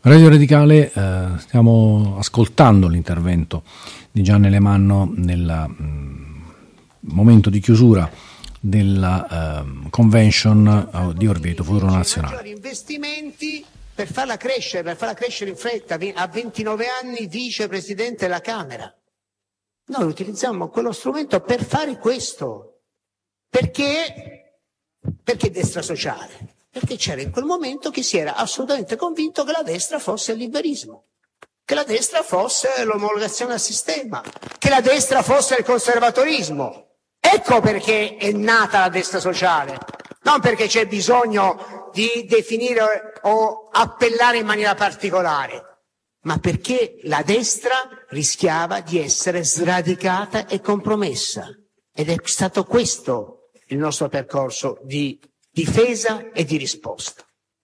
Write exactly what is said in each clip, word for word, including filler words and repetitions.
Radio Radicale, eh, stiamo ascoltando l'intervento di Gianni Alemanno nel mh, momento di chiusura della uh, convention di Orvieto Futuro Nazionale. Investimenti per farla crescere, per farla crescere in fretta, a ventinove anni vicepresidente della Camera. Noi utilizziamo quello strumento per fare questo. Perché? Perché destra sociale? Perché c'era in quel momento chi si era assolutamente convinto che la destra fosse il liberismo, che la destra fosse l'omologazione al sistema, che la destra fosse il conservatorismo. Ecco perché è nata la destra sociale, non perché c'è bisogno di definire o appellare in maniera particolare, ma perché la destra rischiava di essere sradicata e compromessa. Ed è stato questo il nostro percorso di difesa e di risposta.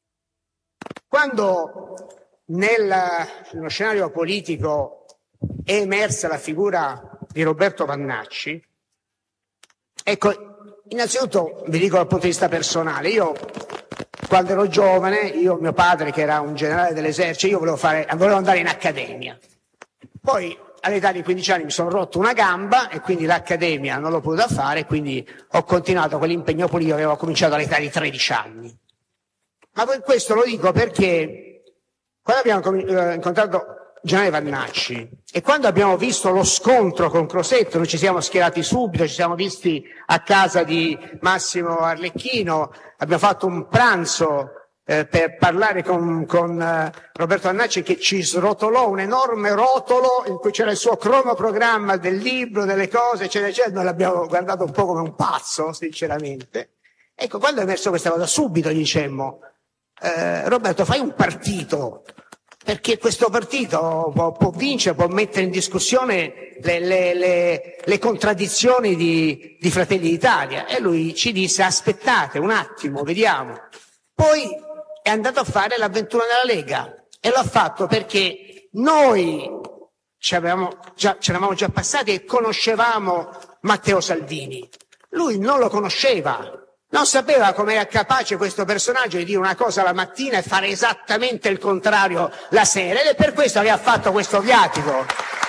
Quando nel, nello scenario politico è emersa la figura di Roberto Vannacci, ecco, innanzitutto vi dico dal punto di vista personale, io quando ero giovane, io mio padre che era un generale dell'esercito, io volevo, fare, volevo andare in accademia, poi all'età di quindici anni mi sono rotto una gamba e quindi l'accademia non l'ho potuta fare, quindi ho continuato quell'impegno politico che avevo cominciato all'età di tredici anni. Ma questo lo dico perché quando abbiamo incontrato generale Vannacci e quando abbiamo visto lo scontro con Crosetto, noi ci siamo schierati subito, ci siamo visti a casa di Massimo Arlecchino, abbiamo fatto un pranzo eh, per parlare con, con eh, Roberto Vannacci, che ci srotolò un enorme rotolo in cui c'era il suo cronoprogramma del libro, delle cose, eccetera, eccetera. Noi l'abbiamo guardato un po' come un pazzo, sinceramente. Ecco, quando è emerso questa cosa, subito gli dicemmo, eh, Roberto, fai un partito, perché questo partito può, può vincere, può mettere in discussione le, le, le, le contraddizioni di, di Fratelli d'Italia. E lui ci disse, aspettate un attimo, vediamo. Poi è andato a fare l'avventura nella Lega e l'ha fatto perché noi ci avevamo già, ce l'avevamo già passati e conoscevamo Matteo Salvini. Lui non lo conosceva, non sapeva come era capace questo personaggio di dire una cosa la mattina e fare esattamente il contrario la sera, ed è per questo che ha fatto questo viatico.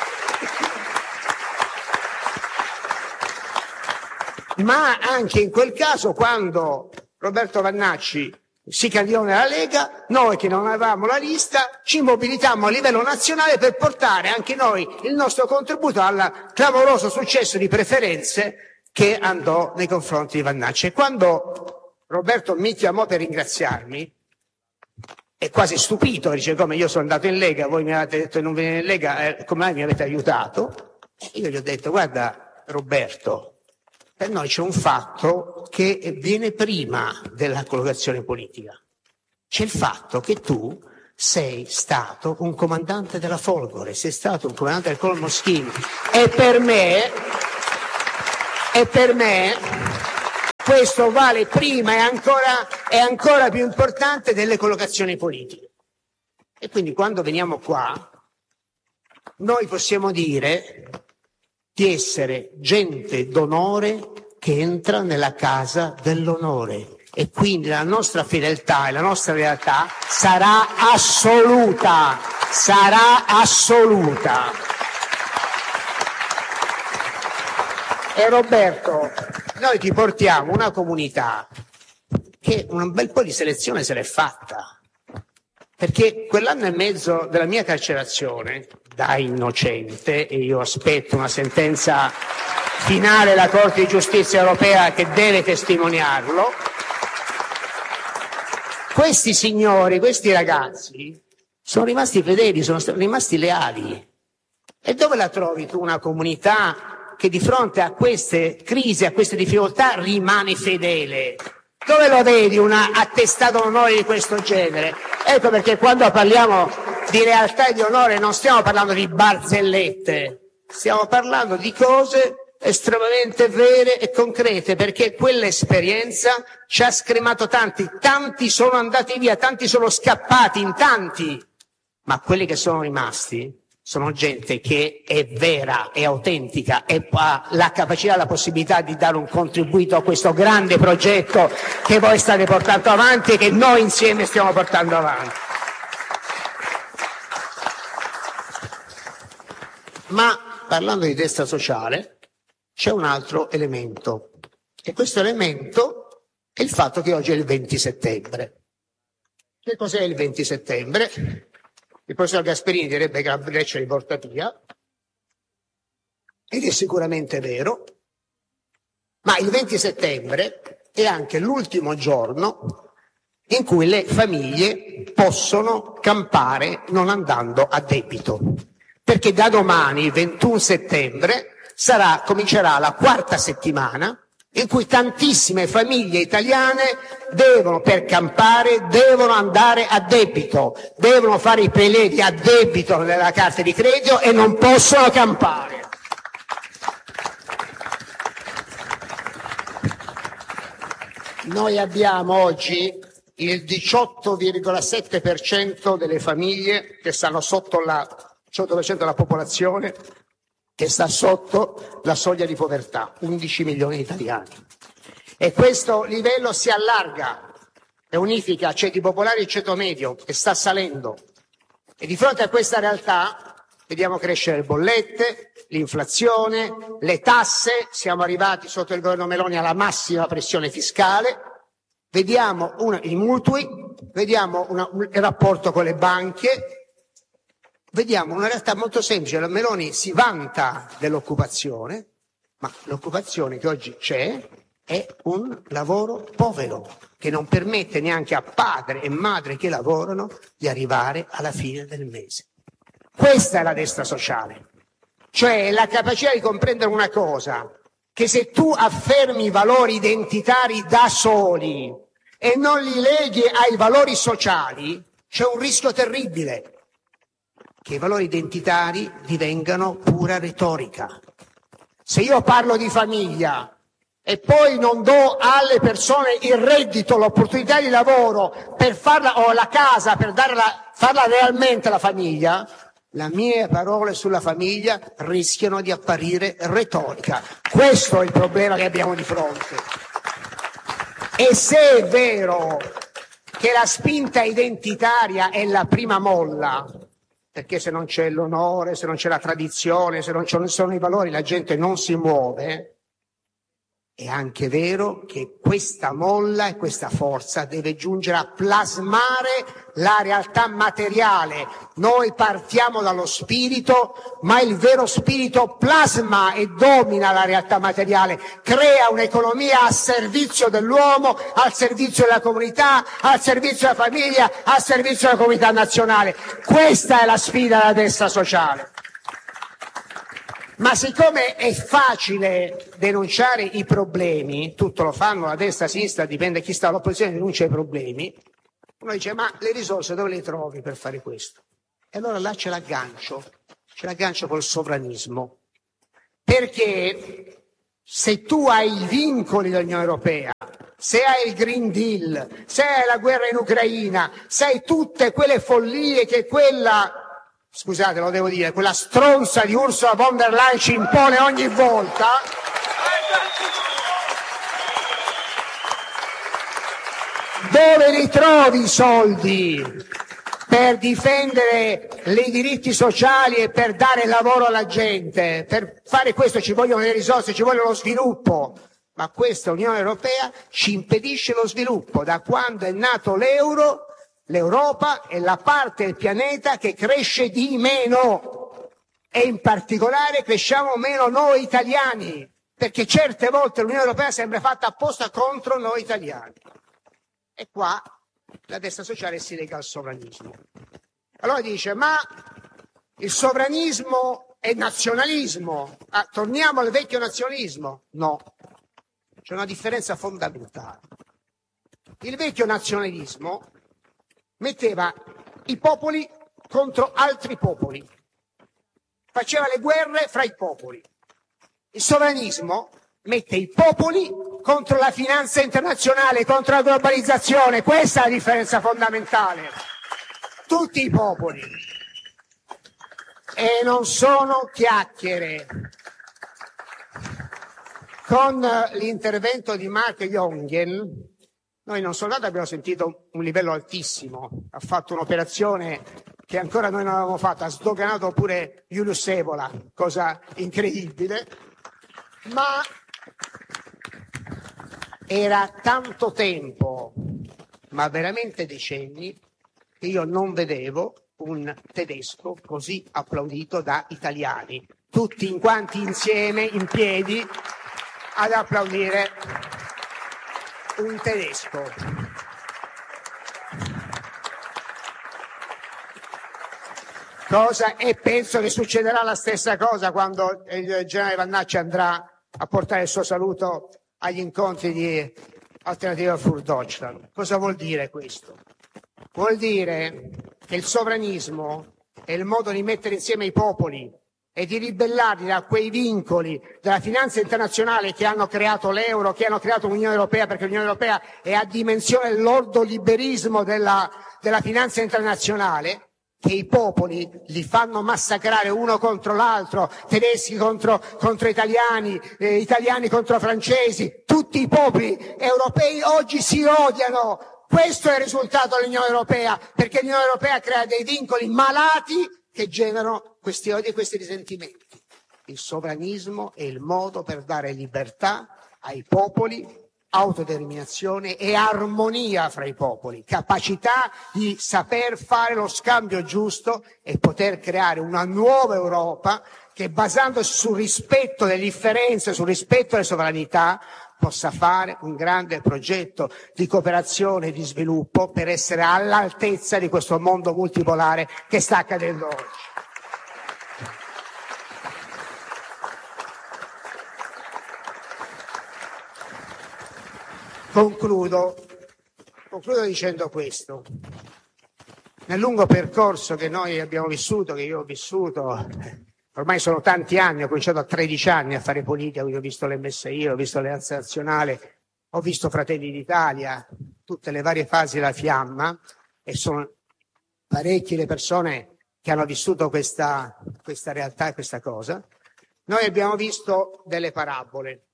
Ma anche in quel caso, quando Roberto Vannacci si candidò nella Lega, noi che non avevamo la lista ci mobilitammo a livello nazionale per portare anche noi il nostro contributo al clamoroso successo di preferenze che andò nei confronti di Vannacci. E quando Roberto mi chiamò per ringraziarmi, è quasi stupito, dice, come io sono andato in Lega, voi mi avete detto di non venire in Lega, eh, come mai mi avete aiutato? E io gli ho detto, guarda Roberto, per noi c'è un fatto che viene prima della collocazione politica. C'è il fatto che tu sei stato un comandante della Folgore, sei stato un comandante del Colmo Moschini, e per me, e per me questo vale prima e ancora, è ancora più importante delle collocazioni politiche. E quindi quando veniamo qua, noi possiamo dire di essere gente d'onore che entra nella casa dell'onore, e quindi la nostra fedeltà e la nostra lealtà sarà assoluta, sarà assoluta. E Roberto, noi ti portiamo una comunità che un bel po' di selezione se l'è fatta, perché quell'anno e mezzo della mia carcerazione da innocente, e io aspetto una sentenza finale della Corte di Giustizia Europea che deve testimoniarlo, questi signori, questi ragazzi sono rimasti fedeli, sono rimasti leali. E dove la trovi tu una comunità che di fronte a queste crisi, a queste difficoltà rimane fedele? Dove lo vedi un attestato d'onore di questo genere? Ecco perché quando parliamo di realtà e di onore non stiamo parlando di barzellette, stiamo parlando di cose estremamente vere e concrete, perché quell'esperienza ci ha scremato tanti, tanti sono andati via, tanti sono scappati in tanti, ma quelli che sono rimasti sono gente che è vera, è autentica e ha la capacità, la possibilità di dare un contributo a questo grande progetto che voi state portando avanti e che noi insieme stiamo portando avanti. Ma parlando di destra sociale c'è un altro elemento, e questo elemento è il fatto che oggi è il venti settembre. Che cos'è il venti settembre? Il professor Gasperini direbbe che la Breccia li porta via, ed è sicuramente vero, ma il venti settembre è anche l'ultimo giorno in cui le famiglie possono campare non andando a debito, perché da domani, ventuno settembre, sarà, comincerà la quarta settimana in cui tantissime famiglie italiane devono, per campare, devono andare a debito, devono fare i prelievi a debito nella carta di credito e non possono campare. Noi abbiamo oggi il diciotto virgola sette per cento delle famiglie che stanno sotto la diciotto per cento della popolazione che sta sotto la soglia di povertà, undici milioni di italiani. E questo livello si allarga e unifica ceti popolari e ceto medio, che sta salendo. E di fronte a questa realtà vediamo crescere le bollette, l'inflazione, le tasse, siamo arrivati sotto il governo Meloni alla massima pressione fiscale, vediamo una, i mutui, vediamo una, un, il rapporto con le banche, vediamo una realtà molto semplice. La Meloni si vanta dell'occupazione, ma l'occupazione che oggi c'è è un lavoro povero, che non permette neanche a padre e madre che lavorano di arrivare alla fine del mese. Questa è la destra sociale, cioè la capacità di comprendere una cosa, che se tu affermi i valori identitari da soli e non li leghi ai valori sociali, c'è un rischio terribile, che i valori identitari divengano pura retorica. Se io parlo di famiglia e poi non do alle persone il reddito, l'opportunità di lavoro per farla, o la casa per darla, farla realmente la famiglia, le mie parole sulla famiglia rischiano di apparire retorica. Questo è il problema che abbiamo di fronte. E se è vero che la spinta identitaria è la prima molla, perché se non c'è l'onore, se non c'è la tradizione, se non ci sono i valori, la gente non si muove, è anche vero che questa molla e questa forza deve giungere a plasmare la realtà materiale. Noi partiamo dallo spirito, ma il vero spirito plasma e domina la realtà materiale, crea un'economia a servizio dell'uomo, al servizio della comunità, al servizio della famiglia, al servizio della comunità nazionale. Questa è la sfida della destra sociale. Ma siccome è facile denunciare i problemi, tutto lo fanno la destra, la sinistra, dipende chi sta all'opposizione, denuncia i problemi, uno dice ma le risorse dove le trovi per fare questo? E allora là c'è l'aggancio, c'è l'aggancio col sovranismo, perché se tu hai i vincoli dell'Unione Europea, se hai il Green Deal, se hai la guerra in Ucraina, se hai tutte quelle follie che quella... Scusate, lo devo dire, quella stronza di Ursula von der Leyen ci impone ogni volta, dove li trovi i soldi per difendere i diritti sociali e per dare lavoro alla gente? Per fare questo ci vogliono le risorse, ci vuole lo sviluppo, ma questa Unione Europea ci impedisce lo sviluppo. Da quando è nato l'euro, l'Europa è la parte del pianeta che cresce di meno, e in particolare cresciamo meno noi italiani, perché certe volte l'Unione Europea sembra fatta apposta contro noi italiani. E qua la destra sociale si lega al sovranismo. Allora dice, ma il sovranismo è nazionalismo, ah, torniamo al vecchio nazionalismo? No, c'è una differenza fondamentale. Il vecchio nazionalismo metteva i popoli contro altri popoli, faceva le guerre fra i popoli. Il sovranismo mette i popoli contro la finanza internazionale, contro la globalizzazione. Questa è la differenza fondamentale. Tutti i popoli. E non sono chiacchiere. Con l'intervento di Mark Jongen, noi non soltanto abbiamo sentito un livello altissimo, ha fatto un'operazione che ancora noi non avevamo fatto, ha sdoganato pure Julius Evola, cosa incredibile, ma era tanto tempo, ma veramente decenni, che io non vedevo un tedesco così applaudito da italiani, tutti in quanti insieme, in piedi, ad applaudire un tedesco. Cosa, e penso che succederà la stessa cosa quando il generale Vannacci andrà a portare il suo saluto agli incontri di Alternativa für Deutschland. Cosa vuol dire questo? Vuol dire che il sovranismo è il modo di mettere insieme i popoli e di ribellarli da quei vincoli della finanza internazionale che hanno creato l'euro, che hanno creato l'Unione Europea, perché l'Unione Europea è a dimensione dell'ordoliberismo della, della finanza internazionale, che i popoli li fanno massacrare uno contro l'altro, tedeschi contro, contro italiani, eh, italiani contro francesi, tutti i popoli europei oggi si odiano. Questo è il risultato dell'Unione Europea, perché l'Unione Europea crea dei vincoli malati che generano questi odi e questi risentimenti. Il sovranismo è il modo per dare libertà ai popoli, autodeterminazione e armonia fra i popoli, capacità di saper fare lo scambio giusto e poter creare una nuova Europa che, basandosi sul rispetto delle differenze, sul rispetto delle sovranità, possa fare un grande progetto di cooperazione e di sviluppo per essere all'altezza di questo mondo multipolare che sta accadendo oggi. Concludo, concludo dicendo questo. Nel lungo percorso che noi abbiamo vissuto, che io ho vissuto, ormai sono tanti anni, ho cominciato a tredici anni a fare politica, quindi ho visto l'M S I, ho visto l'Alleanza Nazionale, ho visto Fratelli d'Italia, tutte le varie fasi della fiamma, e sono parecchie le persone che hanno vissuto questa, questa realtà e questa cosa. Noi abbiamo visto delle parabole.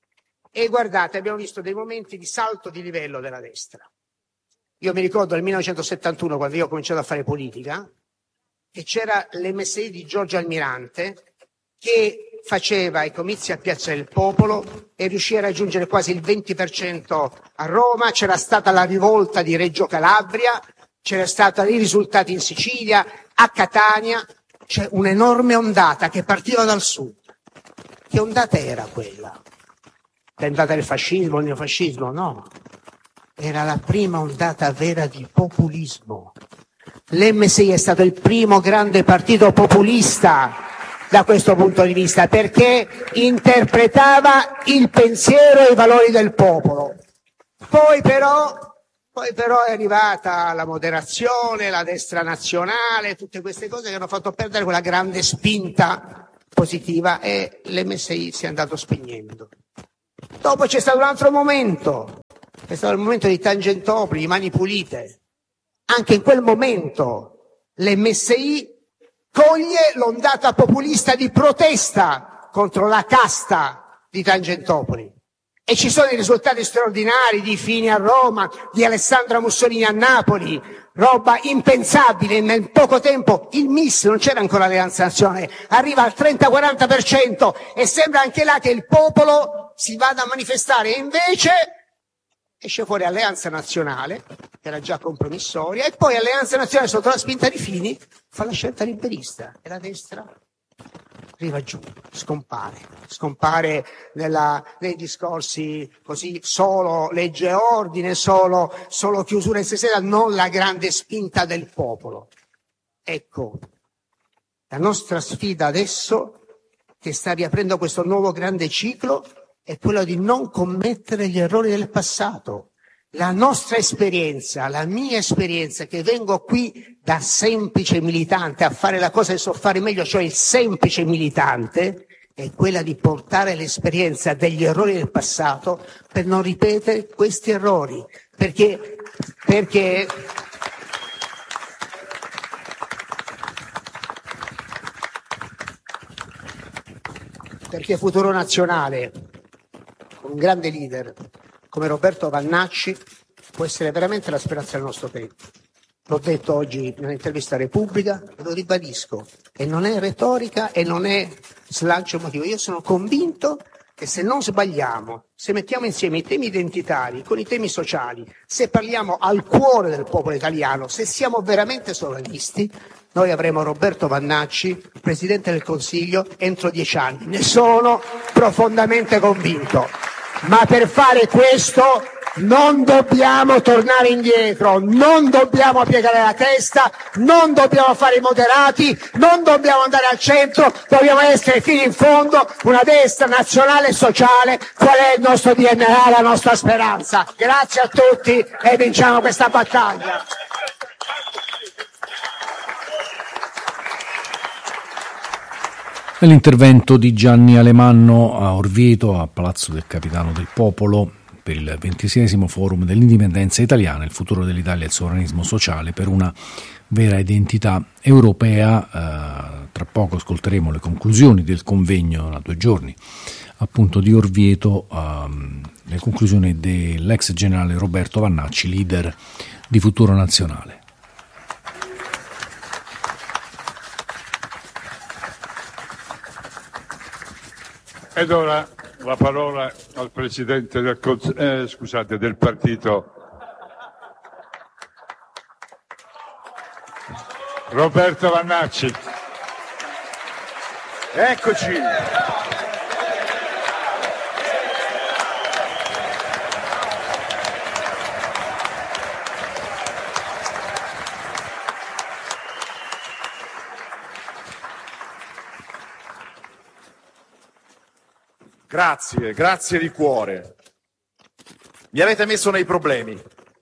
E guardate, abbiamo visto dei momenti di salto di livello della destra. Io mi ricordo nel millenovecentosettantuno, quando io ho cominciato a fare politica, che c'era l'M S I di Giorgio Almirante che faceva i comizi a Piazza del Popolo e riuscì a raggiungere quasi il venti per cento a Roma. C'era stata la rivolta di Reggio Calabria, c'era stati i risultati in Sicilia, a Catania. C'è un'enorme ondata che partiva dal sud. Che ondata era quella? L'ondata del fascismo, il neofascismo? No, era la prima ondata vera di populismo. L'M S I è stato il primo grande partito populista da questo punto di vista, perché interpretava il pensiero e i valori del popolo. Poi però, poi però è arrivata la moderazione, la destra nazionale, tutte queste cose che hanno fatto perdere quella grande spinta positiva e l'M S I si è andato spegnendo. Dopo c'è stato un altro momento, è stato il momento di Tangentopoli, di Mani Pulite. Anche in quel momento l'M S I coglie l'ondata populista di protesta contro la casta di Tangentopoli. E ci sono i risultati straordinari di Fini a Roma, di Alessandra Mussolini a Napoli, roba impensabile. Nel poco tempo il M I S, non c'era ancora l'Alleanza Nazionale, arriva al trenta quaranta per cento e sembra anche là che il popolo si vada a manifestare, e invece esce fuori Alleanza Nazionale, che era già compromissoria, e poi Alleanza Nazionale sotto la spinta di Fini fa la scelta liberista e la destra arriva giù, scompare, scompare nella, nei discorsi così, solo legge e ordine, solo, solo chiusura in se stessa, non la grande spinta del popolo. Ecco, la nostra sfida adesso, che sta riaprendo questo nuovo grande ciclo, è quello di non commettere gli errori del passato. La nostra esperienza, la mia esperienza, che vengo qui da semplice militante a fare la cosa che so fare meglio, cioè il semplice militante, è quella di portare l'esperienza degli errori del passato per non ripetere questi errori. Perché, perché perché Futuro Nazionale, un grande leader come Roberto Vannacci, può essere veramente la speranza del nostro tempo. l'ho detto oggi in un'intervista a Repubblica, lo ribadisco, e non è retorica e non è slancio emotivo. Io sono convinto che se non sbagliamo, se mettiamo insieme i temi identitari con i temi sociali, se parliamo al cuore del popolo italiano, se siamo veramente sovranisti, noi avremo Roberto Vannacci, Presidente del Consiglio, entro dieci anni. Ne sono profondamente convinto. Ma per fare questo non dobbiamo tornare indietro, non dobbiamo piegare la testa, non dobbiamo fare i moderati, non dobbiamo andare al centro, dobbiamo essere fino in fondo una destra nazionale e sociale. Qual è il nostro D N A, la nostra speranza? Grazie a tutti e vinciamo questa battaglia. Nell'intervento di Gianni Alemanno a Orvieto, a Palazzo del Capitano del Popolo, per il ventiseiesimo Forum dell'Indipendenza Italiana, il futuro dell'Italia e il sovranismo sociale per una vera identità europea. Eh, tra poco ascolteremo le conclusioni del convegno a due giorni, appunto di Orvieto, ehm, le conclusioni dell'ex generale Roberto Vannacci, leader di Futuro Nazionale. Ed ora la parola al Presidente del, eh, scusate, del partito, Roberto Vannacci. Eccoci. Grazie, grazie di cuore. Mi avete messo nei problemi,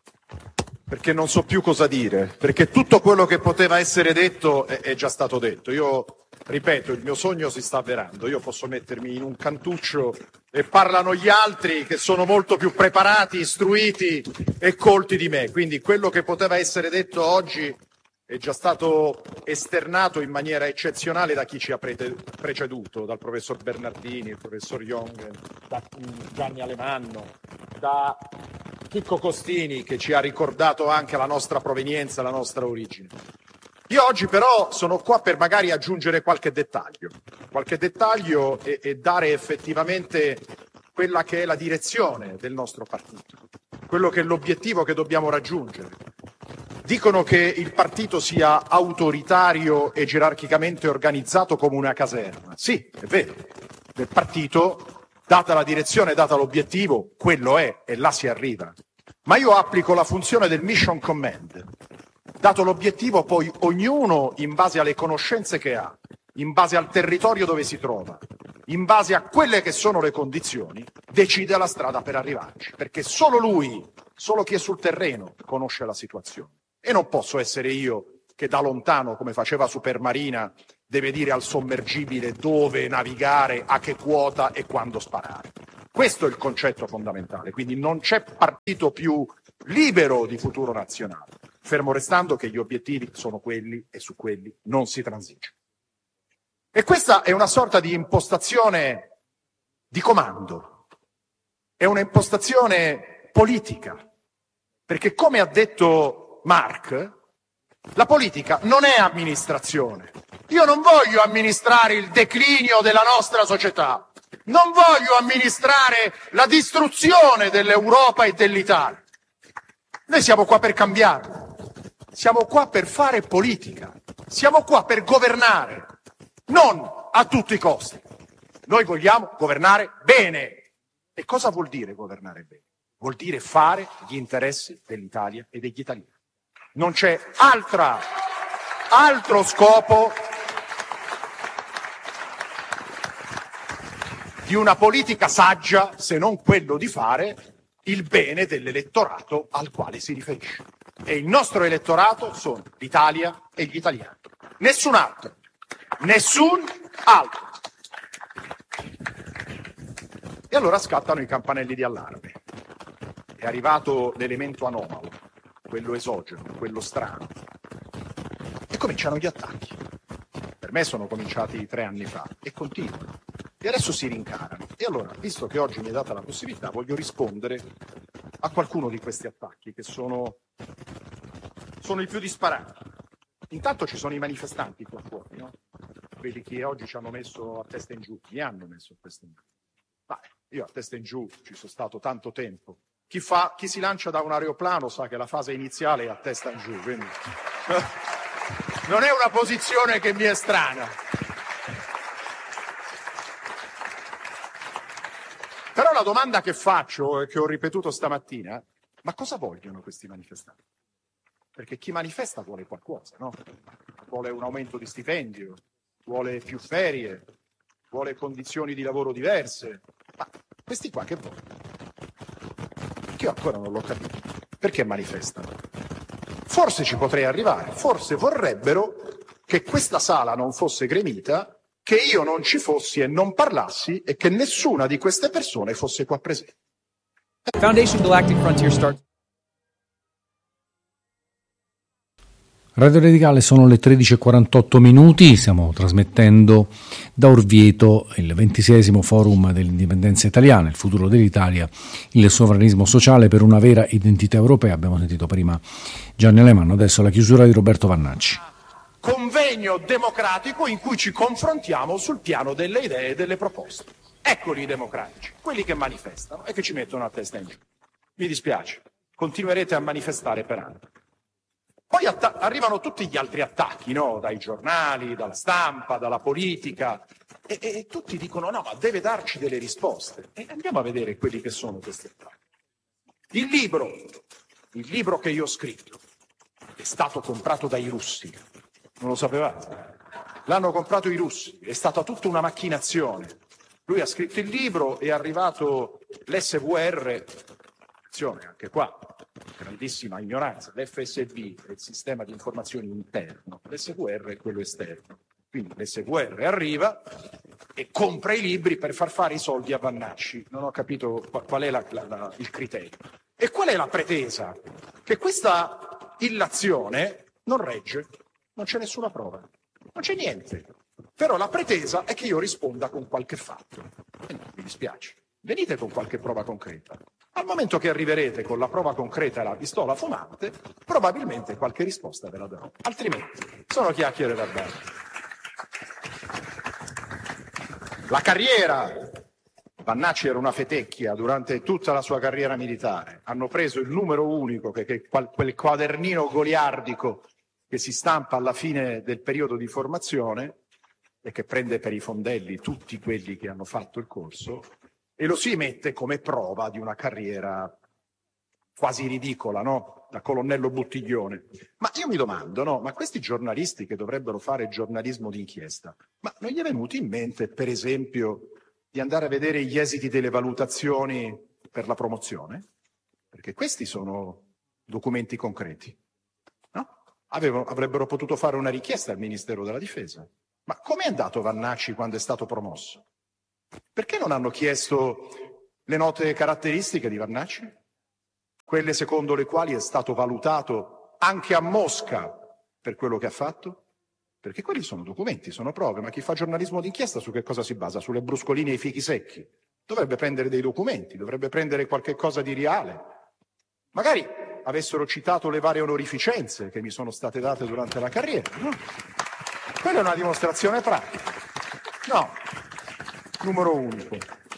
perché non so più cosa dire, perché tutto quello che poteva essere detto è, è già stato detto. Io, ripeto, il mio sogno si sta avverando. Io posso mettermi in un cantuccio e parlano gli altri che sono molto più preparati, istruiti e colti di me. Quindi quello che poteva essere detto oggi è già stato esternato in maniera eccezionale da chi ci ha pre- preceduto, dal professor Bernardini, il professor Young, da Gianni Alemanno, da Chicco Costini, che ci ha ricordato anche la nostra provenienza, la nostra origine. Io oggi però sono qua per magari aggiungere qualche dettaglio, qualche dettaglio e, e dare effettivamente quella che è la direzione del nostro partito, quello che è l'obiettivo che dobbiamo raggiungere. Dicono che il partito sia autoritario e gerarchicamente organizzato come una caserma. Sì, è vero. Il partito, data la direzione, data l'obiettivo, quello è e là si arriva. Ma io applico la funzione del mission command. Dato l'obiettivo, poi ognuno, in base alle conoscenze che ha, in base al territorio dove si trova, in base a quelle che sono le condizioni, decide la strada per arrivarci. Perché solo lui, solo chi è sul terreno, conosce la situazione. E non posso essere io che da lontano, come faceva Supermarina, deve dire al sommergibile dove navigare, a che quota e quando sparare. Questo è il concetto fondamentale. Quindi non c'è partito più libero di Futuro Nazionale, fermo restando che gli obiettivi sono quelli e su quelli non si transige. E questa è una sorta di impostazione di comando, è una impostazione politica, perché come ha detto Marx, la politica non è amministrazione. Io non voglio amministrare il declinio della nostra società, non voglio amministrare la distruzione dell'Europa e dell'Italia. Noi siamo qua per cambiare, siamo qua per fare politica, siamo qua per governare, non a tutti i costi. Noi vogliamo governare bene. E cosa vuol dire governare bene? Vuol dire fare gli interessi dell'Italia e degli italiani. Non c'è altra, altro scopo di una politica saggia se non quello di fare il bene dell'elettorato al quale si riferisce. E il nostro elettorato sono l'Italia e gli italiani. Nessun altro. Nessun altro. E allora scattano i campanelli di allarme. È arrivato l'elemento anomalo, quello esogeno, quello strano. E cominciano gli attacchi. Per me sono cominciati tre anni fa e continuano. E adesso si rincarano. E allora, visto che oggi mi è data la possibilità, voglio rispondere a qualcuno di questi attacchi che sono, sono sono i più disparati. Intanto ci sono i manifestanti qua fuori, no? Quelli che oggi ci hanno messo a testa in giù, mi hanno messo a testa in giù. Ma io a testa in giù ci sono stato tanto tempo. Chi, fa, chi si lancia da un aeroplano sa che la fase iniziale è a testa in giù, quindi non è una posizione che mi è strana. Però la domanda che faccio e che ho ripetuto stamattina, ma cosa vogliono questi manifestanti? Perché chi manifesta vuole qualcosa, no? Vuole un aumento di stipendio, vuole più ferie, vuole condizioni di lavoro diverse. Ma questi qua che vogliono? Che io ancora non l'ho capito. Perché manifestano? Forse ci potrei arrivare, forse vorrebbero che questa sala non fosse gremita, che io non ci fossi e non parlassi e che nessuna di queste persone fosse qua presente. Foundation Galactic Frontier starts. Radio Radicale, sono le tredici e quarantotto minuti, stiamo trasmettendo da Orvieto il ventiseiesimo forum dell'indipendenza italiana, il futuro dell'Italia, il sovranismo sociale per una vera identità europea. Abbiamo sentito prima Gianni Alemanno, adesso la chiusura di Roberto Vannacci. Convegno democratico in cui ci confrontiamo sul piano delle idee e delle proposte. Eccoli i democratici, quelli che manifestano e che ci mettono a testa in giù. Mi dispiace, continuerete a manifestare per anni. Poi atta- arrivano tutti gli altri attacchi, no? Dai giornali, dalla stampa, dalla politica, e, e, e tutti dicono no, ma deve darci delle risposte. E andiamo a vedere quelli che sono questi attacchi. Il libro, il libro che io ho scritto, è stato comprato dai russi, non lo sapevate? L'hanno comprato i russi, è stata tutta una macchinazione. Lui ha scritto il libro, è arrivato l'S V R, attenzione anche qua, grandissima ignoranza, l'F S B è il sistema di informazioni interno, l'S V R è quello esterno. Quindi l'S V R arriva e compra i libri per far fare i soldi a Vannacci. Non ho capito qual è la, la, la, il criterio. E qual è la pretesa? Che questa illazione non regge, non c'è nessuna prova, non c'è niente. Però la pretesa è che io risponda con qualche fatto. E no, mi dispiace. Venite con qualche prova concreta. Al momento che arriverete con la prova concreta e la pistola fumante, probabilmente qualche risposta ve la darò. Altrimenti sono chiacchiere da bar. La carriera. Vannacci era una fetecchia durante tutta la sua carriera militare. Hanno preso il numero unico, che, che quel quadernino goliardico che si stampa alla fine del periodo di formazione e che prende per i fondelli tutti quelli che hanno fatto il corso, e lo si mette come prova di una carriera quasi ridicola, no? Da colonnello Buttiglione. Ma io mi domando, no? Ma questi giornalisti che dovrebbero fare giornalismo d'inchiesta, ma non gli è venuto in mente, per esempio, di andare a vedere gli esiti delle valutazioni per la promozione? Perché questi sono documenti concreti, no? Avevano, avrebbero potuto fare una richiesta al Ministero della Difesa. Ma com'è andato Vannacci quando è stato promosso? Perché non hanno chiesto le note caratteristiche di Vannacci? Quelle secondo le quali è stato valutato anche a Mosca per quello che ha fatto? Perché quelli sono documenti, sono prove, ma chi fa giornalismo d'inchiesta su che cosa si basa? Sulle bruscoline e i fichi secchi. Dovrebbe prendere dei documenti, dovrebbe prendere qualche cosa di reale. Magari avessero citato le varie onorificenze che mi sono state date durante la carriera, no? Quella è una dimostrazione pratica. No, numero unico.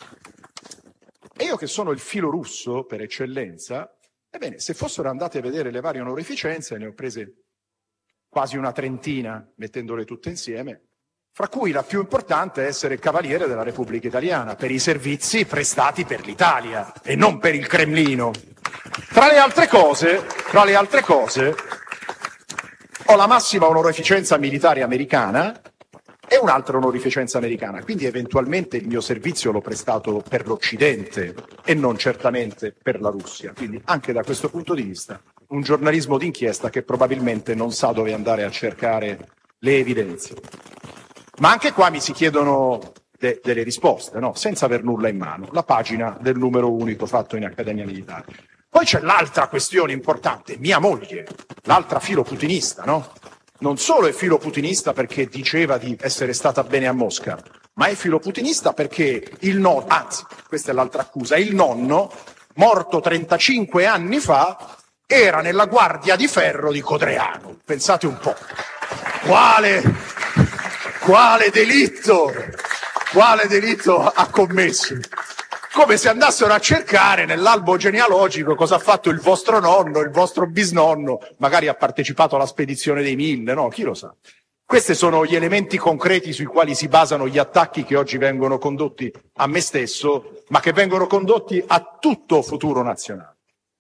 E io che sono il filo russo per eccellenza, ebbene, se fossero andati a vedere le varie onorificenze, ne ho prese quasi una trentina, mettendole tutte insieme, fra cui la più importante è essere Cavaliere della Repubblica Italiana, per i servizi prestati per l'Italia e non per il Cremlino. Tra le altre cose, tra le altre cose, ho la massima onorificenza militare americana e un'altra onorificenza americana, quindi eventualmente il mio servizio l'ho prestato per l'Occidente e non certamente per la Russia. Quindi anche da questo punto di vista un giornalismo d'inchiesta che probabilmente non sa dove andare a cercare le evidenze. Ma anche qua mi si chiedono de- delle risposte, no? Senza aver nulla in mano. La pagina del numero unico fatto in Accademia Militare. Poi c'è l'altra questione importante, mia moglie, l'altra filo putinista, no? Non solo è filo putinista perché diceva di essere stata bene a Mosca, ma è filo putinista perché il nonno, anzi, questa è l'altra accusa, il nonno, morto trentacinque anni fa, era nella Guardia di Ferro di Codreano. Pensate un po'. Quale, quale delitto, quale delitto ha commesso? Come se andassero a cercare nell'albo genealogico cosa ha fatto il vostro nonno, il vostro bisnonno, magari ha partecipato alla spedizione dei mille, no? Chi lo sa? Questi sono gli elementi concreti sui quali si basano gli attacchi che oggi vengono condotti a me stesso, ma che vengono condotti a tutto Futuro Nazionale.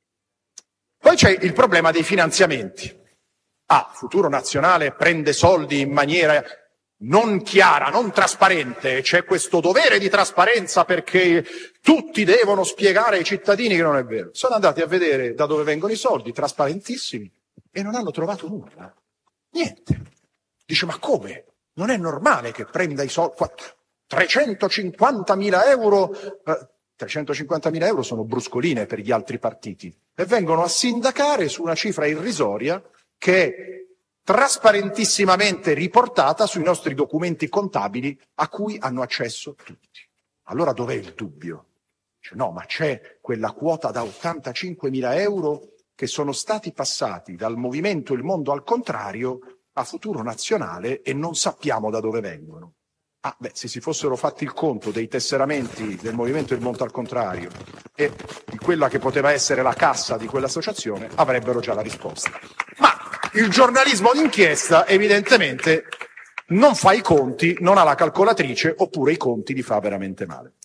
Poi c'è il problema dei finanziamenti. Ah, Futuro Nazionale prende soldi in maniera non chiara, non trasparente, c'è questo dovere di trasparenza perché tutti devono spiegare ai cittadini che non è vero. Sono andati a vedere da dove vengono i soldi, trasparentissimi, e non hanno trovato nulla. Niente. Dice, ma come? Non è normale che prenda i soldi, trecentocinquantamila euro, eh, trecentocinquantamila euro sono bruscoline per gli altri partiti, e vengono a sindacare su una cifra irrisoria che è trasparentissimamente riportata sui nostri documenti contabili a cui hanno accesso tutti. Allora dov'è il dubbio? Dice, no, ma c'è quella quota da ottantacinquemila euro che sono stati passati dal movimento Il Mondo al Contrario a Futuro Nazionale e non sappiamo da dove vengono. Ah, beh, se si fossero fatti il conto dei tesseramenti del movimento Il Mondo al Contrario e di quella che poteva essere la cassa di quell'associazione, avrebbero già la risposta. Ma il giornalismo d'inchiesta evidentemente non fa i conti, non ha la calcolatrice, oppure i conti li fa veramente male.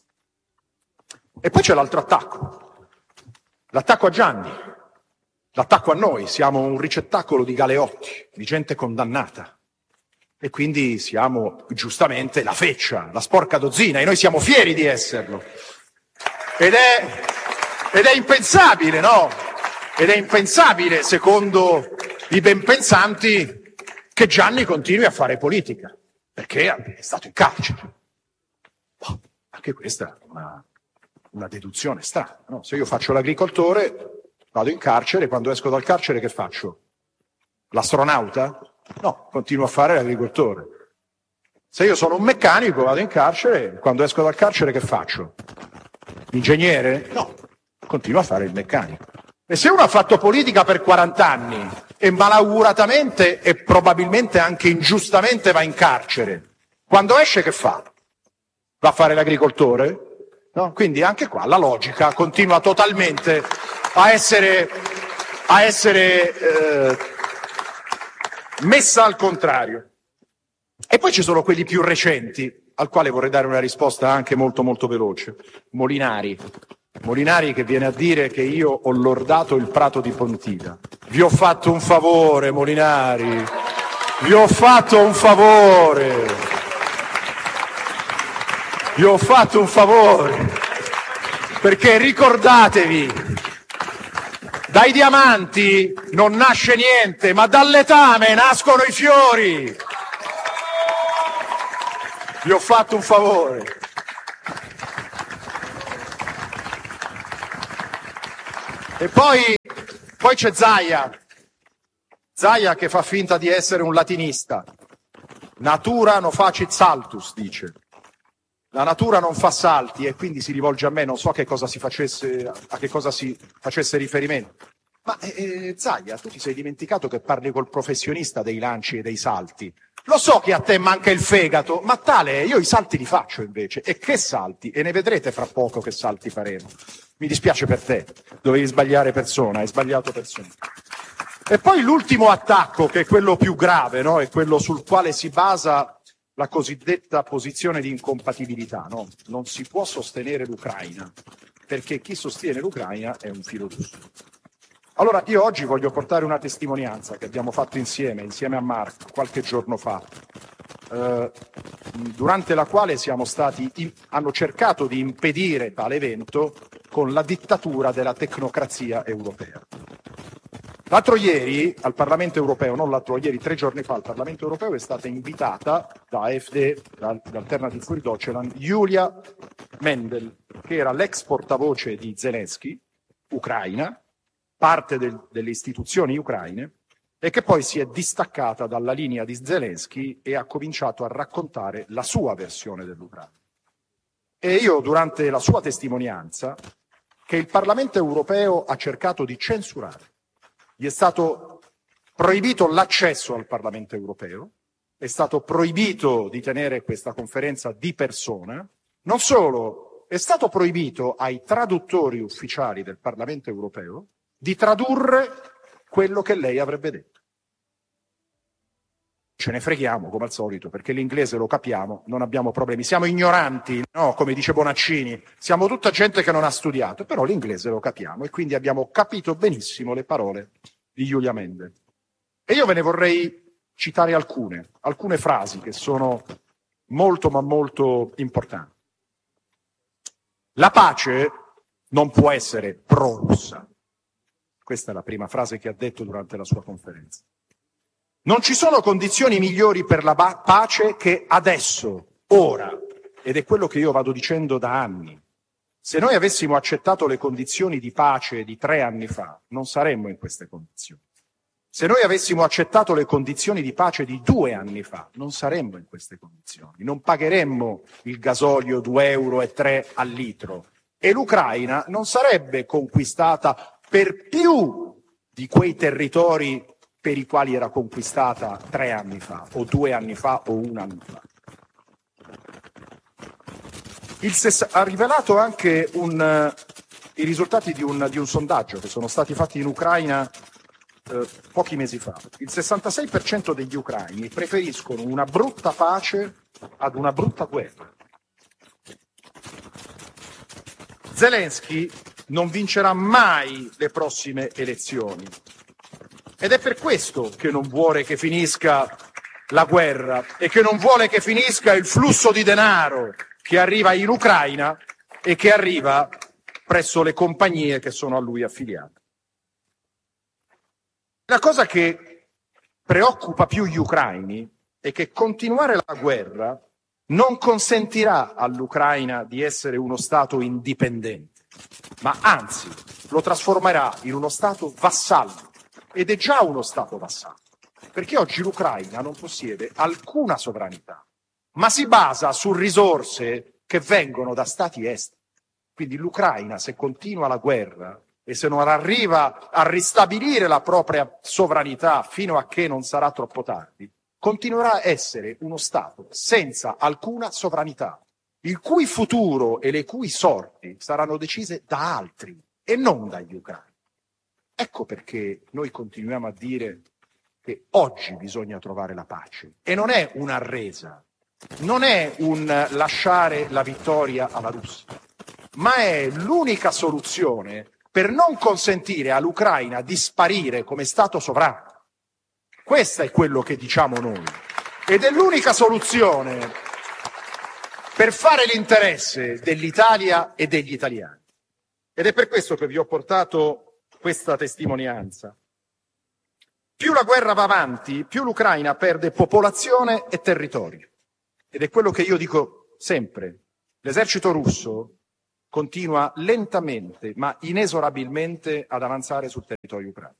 E poi c'è l'altro attacco, l'attacco a Gianni, l'attacco a noi. Siamo un ricettacolo di galeotti, di gente condannata, e quindi siamo giustamente la feccia, la sporca dozzina, e noi siamo fieri di esserlo. Ed è, ed è impensabile, no? Ed è impensabile, secondo i ben pensanti, che Gianni continui a fare politica, perché è stato in carcere. Oh, anche questa è una, una deduzione strana, no? Se io faccio l'agricoltore, vado in carcere, quando esco dal carcere che faccio? L'astronauta? No, continuo a fare l'agricoltore. Se io sono un meccanico, vado in carcere, quando esco dal carcere che faccio? L'ingegnere? No, continuo a fare il meccanico. E se uno ha fatto politica per quaranta anni e malauguratamente e probabilmente anche ingiustamente va in carcere, quando esce che fa? Va a fare l'agricoltore? No? Quindi anche qua la logica continua totalmente a essere, a essere eh, messa al contrario. E poi ci sono quelli più recenti, al quale vorrei dare una risposta anche molto molto veloce. Molinari. Molinari che viene a dire che io ho lordato il prato di Pontida. Vi ho fatto un favore, Molinari. Vi ho fatto un favore. Vi ho fatto un favore. Perché ricordatevi, dai diamanti non nasce niente, ma dal letame nascono i fiori. Vi ho fatto un favore. E poi, poi c'è Zaia, Zaia che fa finta di essere un latinista. Natura no facit saltus, dice. La natura non fa salti, e quindi si rivolge a me, non so che cosa si facesse, a che cosa si facesse riferimento. Ma eh, Zaia, tu ti sei dimenticato che parli col professionista dei lanci e dei salti. Lo so che a te manca il fegato, ma tale, io i salti li faccio invece. E che salti? E ne vedrete fra poco che salti faremo. Mi dispiace per te, dovevi sbagliare persona, hai sbagliato persona. E poi l'ultimo attacco, che è quello più grave, no? È quello sul quale si basa la cosiddetta posizione di incompatibilità, no? Non si può sostenere l'Ucraina, perché chi sostiene l'Ucraina è un filo russo. Allora io oggi voglio portare una testimonianza che abbiamo fatto insieme, insieme a Marco, qualche giorno fa, eh, durante la quale siamo stati, in, hanno cercato di impedire tale evento con la dittatura della tecnocrazia europea. L'altro ieri al Parlamento europeo, non l'altro ieri, tre giorni fa al Parlamento europeo è stata invitata da A F D, da Alternative für Deutschland, Julia Mendel, che era l'ex portavoce di Zelensky, ucraina, parte del, delle istituzioni ucraine, e che poi si è distaccata dalla linea di Zelensky e ha cominciato a raccontare la sua versione dell'Ucraina. E io, durante la sua testimonianza, che il Parlamento europeo ha cercato di censurare, Gli è stato proibito l'accesso al Parlamento europeo, è stato proibito di tenere questa conferenza di persona, non solo, è stato proibito ai traduttori ufficiali del Parlamento europeo di tradurre quello che lei avrebbe detto. Ce ne freghiamo, come al solito, perché l'inglese lo capiamo, non abbiamo problemi. Siamo ignoranti, no? Come dice Bonaccini, siamo tutta gente che non ha studiato, però l'inglese lo capiamo e quindi abbiamo capito benissimo le parole di Giulia Mende. E io ve ne vorrei citare alcune, alcune frasi che sono molto ma molto importanti. La pace non può essere pro-russa. Questa è la prima frase che ha detto durante la sua conferenza. Non ci sono condizioni migliori per la pace che adesso, ora, ed è quello che io vado dicendo da anni. Se noi avessimo accettato le condizioni di pace di tre anni fa, non saremmo in queste condizioni. Se noi avessimo accettato le condizioni di pace di due anni fa, non saremmo in queste condizioni. Non pagheremmo il gasolio due euro e tre al litro e l'Ucraina non sarebbe conquistata per più di quei territori per i quali era conquistata tre anni fa, o due anni fa, o un anno fa. Il ses- ha rivelato anche un, uh, i risultati di un, di un sondaggio che sono stati fatti in Ucraina uh, pochi mesi fa. Il sessantasei per cento degli ucraini preferiscono una brutta pace ad una brutta guerra. Zelensky non vincerà mai le prossime elezioni. Ed è per questo che non vuole che finisca la guerra e che non vuole che finisca il flusso di denaro che arriva in Ucraina e che arriva presso le compagnie che sono a lui affiliate. La cosa che preoccupa più gli ucraini è che continuare la guerra non consentirà all'Ucraina di essere uno Stato indipendente, ma anzi lo trasformerà in uno Stato vassallo. Ed è già uno Stato vassallo, perché oggi l'Ucraina non possiede alcuna sovranità, ma si basa su risorse che vengono da stati esteri. Quindi l'Ucraina, se continua la guerra e se non arriva a ristabilire la propria sovranità fino a che non sarà troppo tardi, continuerà a essere uno Stato senza alcuna sovranità, il cui futuro e le cui sorti saranno decise da altri e non dagli ucraini. Ecco perché noi continuiamo a dire che oggi bisogna trovare la pace. E non è una resa, non è un lasciare la vittoria alla Russia, ma è l'unica soluzione per non consentire all'Ucraina di sparire come Stato sovrano. Questo è quello che diciamo noi. Ed è l'unica soluzione per fare l'interesse dell'Italia e degli italiani. Ed è per questo che vi ho portato questa testimonianza. Più la guerra va avanti, più l'Ucraina perde popolazione e territorio. Ed è quello che io dico sempre. L'esercito russo continua lentamente, ma inesorabilmente ad avanzare sul territorio ucraino.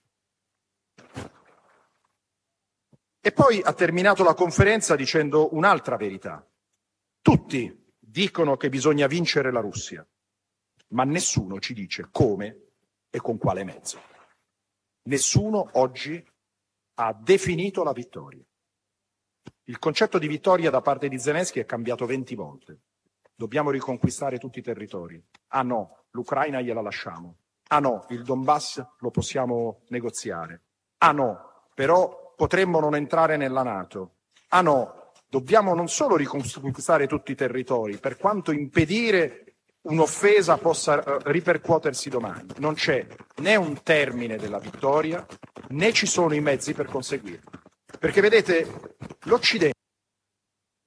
E poi ha terminato la conferenza dicendo un'altra verità. Tutti dicono che bisogna vincere la Russia, ma nessuno ci dice come e con quale mezzo. Nessuno oggi ha definito la vittoria. Il concetto di vittoria da parte di Zelensky è cambiato venti volte. Dobbiamo riconquistare tutti i territori. Ah no, l'Ucraina gliela lasciamo. Ah no, il Donbass lo possiamo negoziare. Ah no, però potremmo non entrare nella NATO. Ah no, dobbiamo non solo riconquistare tutti i territori, per quanto impedire un'offesa possa ripercuotersi domani. Non c'è né un termine della vittoria, né ci sono i mezzi per conseguirlo. Perché vedete, l'Occidente